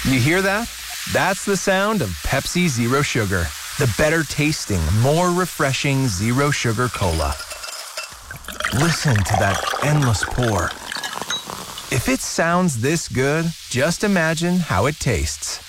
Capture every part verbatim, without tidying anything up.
You hear that? That's the sound of Pepsi Zero Sugar. The better tasting, more refreshing Zero Sugar Cola. Listen to that endless pour. If it sounds this good, just imagine how it tastes.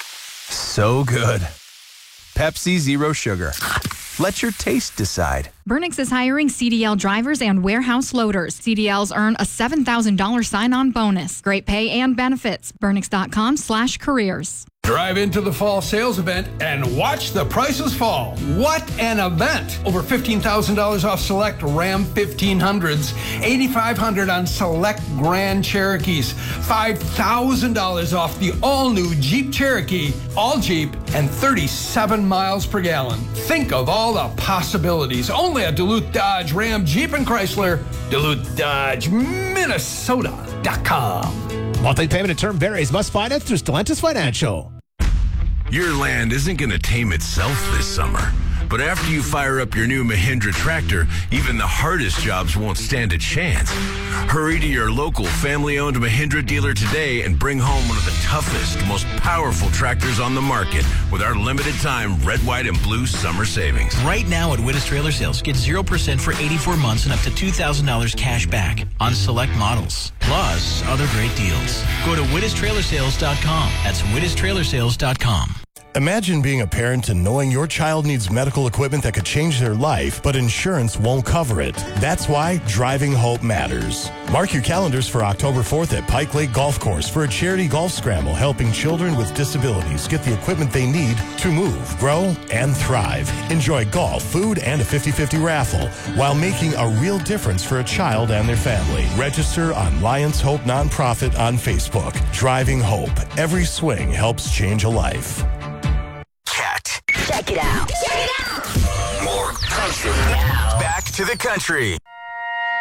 So good. Pepsi Zero Sugar. Let your taste decide. Burnix is hiring C D L drivers and warehouse loaders. C D Ls earn a seven thousand dollars sign-on bonus. Great pay and benefits. Burnix.com slash careers. Drive into the fall sales event and watch the prices fall. What an event! Over fifteen thousand dollars off select Ram fifteen hundreds, eighty-five hundred dollars on select Grand Cherokees, five thousand dollars off the all-new Jeep Cherokee, all Jeep, and thirty-seven miles per gallon. Think of all the possibilities. Only at Duluth Dodge, Ram, Jeep, and Chrysler. Duluth Dodge, Minnesota dot com. Multi-payment and term varies. Must finance through Stellantis Financial. Your land isn't going to tame itself this summer. But after you fire up your new Mahindra tractor, even the hardest jobs won't stand a chance. Hurry to your local family-owned Mahindra dealer today and bring home one of the toughest, most powerful tractors on the market with our limited-time red, white, and blue summer savings. Right now at Wittes Trailer Sales, get zero percent for eighty-four months and up to two thousand dollars cash back on select models. Plus, other great deals. Go to Wittes Trailer Sales dot com. That's Wittes Trailer Sales dot com. Imagine being a parent and knowing your child needs medical equipment that could change their life, but insurance won't cover it. That's why Driving Hope matters. Mark your calendars for October fourth at Pike Lake Golf Course for a charity golf scramble helping children with disabilities get the equipment they need to move, grow, and thrive. Enjoy golf, food, and a fifty-fifty raffle while making a real difference for a child and their family. Register on Lions Hope Nonprofit on Facebook. Driving Hope. Every swing helps change a life. Check it out. Check it out. More country. Now. Back to the country.